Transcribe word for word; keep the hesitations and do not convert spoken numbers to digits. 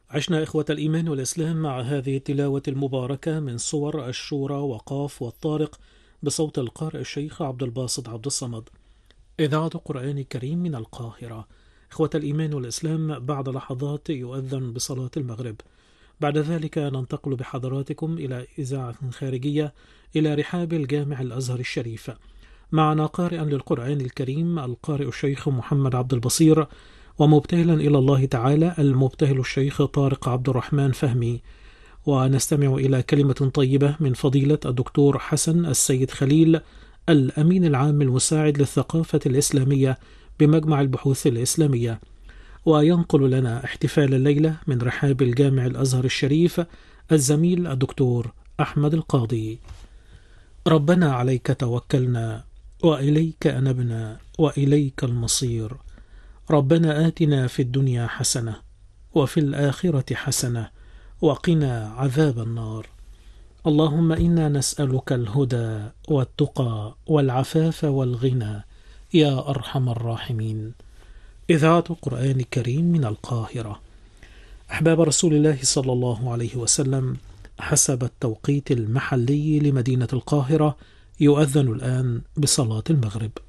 عشنا إخوة الإيمان والإسلام مع هذه التلاوة المباركة من سور الشورى وقاف والطارق بصوت القارئ الشيخ عبد الباسط عبد الصمد. إذاعة قرآن كريم من القاهرة. إخوة الإيمان والإسلام، بعد لحظات يؤذن بصلاة المغرب. بعد ذلك ننتقل بحضراتكم إلى إذاعة خارجية إلى رحاب الجامع الأزهر الشريف. معنا قارئا للقرآن الكريم القارئ الشيخ محمد عبد البصير، ومبتهلا إلى الله تعالى المبتهل الشيخ طارق عبد الرحمن فهمي. ونستمع إلى كلمة طيبة من فضيلة الدكتور حسن السيد خليل، الأمين العام المساعد للثقافة الإسلامية بمجمع البحوث الإسلامية. وينقل لنا احتفال الليلة من رحاب الجامع الأزهر الشريف الزميل الدكتور أحمد القاضي. ربنا عليك توكلنا وإليك أنبنا وإليك المصير. ربنا آتنا في الدنيا حسنة وفي الآخرة حسنة وقنا عذاب النار. اللهم إنا نسألك الهدى والتقى والعفاف والغنى يا أرحم الراحمين. إذاعة قرآن كريم من القاهرة. أحباب رسول الله صلى الله عليه وسلم، حسب التوقيت المحلي لمدينة القاهرة يؤذن الآن بصلاة المغرب.